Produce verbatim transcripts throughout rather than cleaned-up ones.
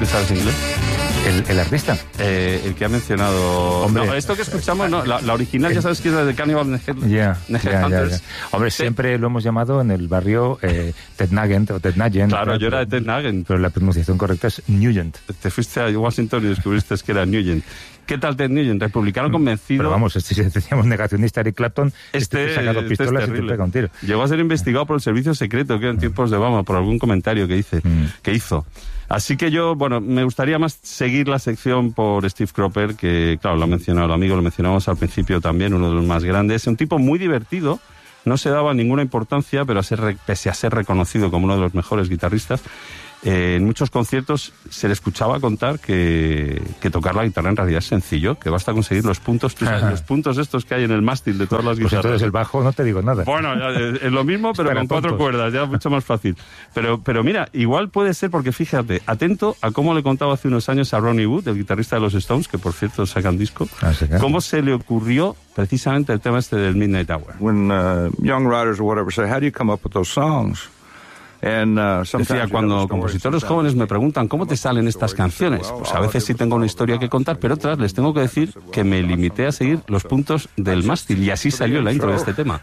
que sabes inglés? ¿El, el artista? Eh, el que ha mencionado... Hombre, no, esto que escuchamos, no, la, la original ya sabes que es la de Cannibal Headhunters. Yeah, yeah, yeah, yeah. Hombre, sí. Siempre lo hemos llamado en el barrio eh, Ted Nugent o Ted Nugent. Claro, ¿no? yo era de Ted Nugent. Pero la pronunciación correcta es Nugent. Te fuiste a Washington y descubriste que era Nugent. ¿Qué tal Ted Nugent? Republicano convencido. Pero vamos, este, si teníamos negacionista Eric Clapton, este, este sacado pistolas este y te pega un tiro. Llegó a ser investigado por el servicio secreto, que en tiempos de Obama, por algún comentario que, hice, mm. que hizo. Así que yo, bueno, me gustaría más seguir la sección por Steve Cropper, que, claro, lo ha mencionado el amigo, lo mencionamos al principio también, uno de los más grandes. Un tipo muy divertido, no se daba ninguna importancia, pero a ser, pese a ser reconocido como uno de los mejores guitarristas, Eh, en muchos conciertos se le escuchaba contar que, que tocar la guitarra en realidad es sencillo, que basta conseguir los puntos, tú sabes, los puntos estos que hay en el mástil de todas las pues guitarras. Entonces el bajo no te digo nada. Bueno, es lo mismo, pero con tontos. cuatro cuerdas, ya mucho más fácil. Pero, pero mira, igual puede ser porque fíjate, atento a cómo le contaba hace unos años a Ronnie Wood, el guitarrista de los Stones, que por cierto sacan disco, ah, ¿sí, cómo se le ocurrió precisamente el tema este del Midnight Hour. When uh, young writers or whatever say, how do you come up with those songs? And, uh, Decía, cuando compositores jóvenes me preguntan cómo te salen estas canciones, pues a veces sí tengo una historia que contar, pero otras les tengo que decir que me limité a seguir los puntos del mástil, y así salió la intro de este tema.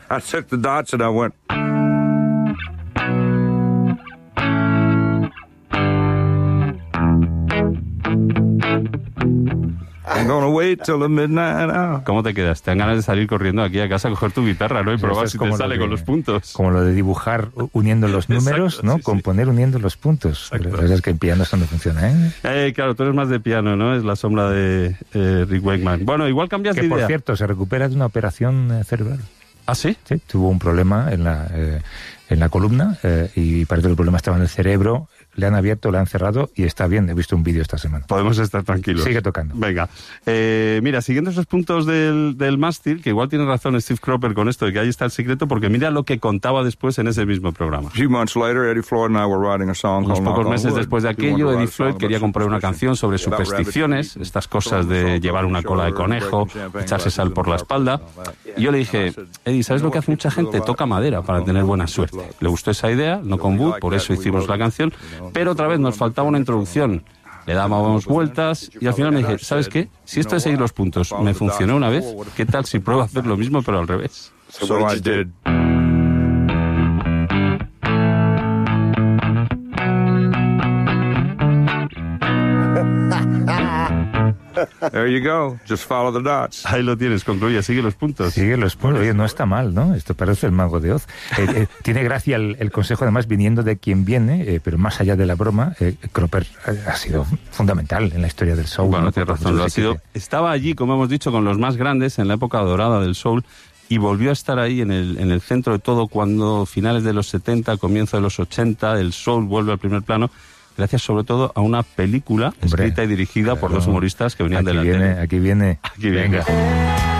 I'm gonna wait till the midnight hour. ¿Cómo te quedas? Te dan ganas de salir corriendo aquí a casa a coger tu guitarra, ¿no? Y probar si te sale de, con los puntos. Como lo de dibujar uniendo los números, exacto, ¿no? Sí, componer sí. uniendo los puntos. Pero es que en piano eso no funciona, ¿eh? Eh, claro, tú eres más de piano, ¿no? Es la sombra de eh, Rick Wakeman. Bueno, igual cambias que, de idea. Que, por cierto, se recupera de una operación cerebral. ¿Ah, sí? Sí, tuvo un problema en la, eh, en la columna eh, y parece que el problema estaba en el cerebro. Le han abierto, le han cerrado y está bien. He visto un vídeo esta semana. Podemos estar tranquilos. Sigue tocando. Venga. Eh, mira, siguiendo esos puntos del, del mástil, que igual tiene razón Steve Cropper con esto de que ahí está el secreto, porque mira lo que contaba después en ese mismo programa. A few months later, Eddie Floyd and I were writing a song Unos pocos meses después de aquello, Eddie Floyd quería comprar una canción sobre supersticiones, estas cosas de llevar una cola de conejo, echarse sal por la espalda. Y yo le dije, Eddie, ¿sabes lo que hace mucha gente? Toca madera para tener buena suerte. Le gustó esa idea, no con Wood, por eso hicimos la canción, pero otra vez nos faltaba una introducción. Le dábamos vueltas y al final me dije, ¿sabes qué? Si esto de seguir los puntos me funcionó una vez, ¿qué tal si pruebo a hacer lo mismo pero al revés? So I did. There you go. Just follow the dots. Ahí lo tienes, concluye, sigue los puntos. Sigue los puntos. Oye, no está mal, ¿no? Esto parece el Mago de Oz. Eh, eh, tiene gracia el, el consejo, además, viniendo de quien viene, eh, pero más allá de la broma, eh, Cropper ha sido fundamental en la historia del soul. Bueno, ¿no? tienes razón, lo ha sido. Estaba allí, como hemos dicho, con los más grandes en la época dorada del soul, y volvió a estar ahí en el, en el centro de todo cuando finales de los setenta, comienzo de los ochenta, el soul vuelve al primer plano, gracias sobre todo a una película Hombre, escrita y dirigida claro, por dos humoristas que venían de la viene, tele. Aquí viene, aquí viene. Venga.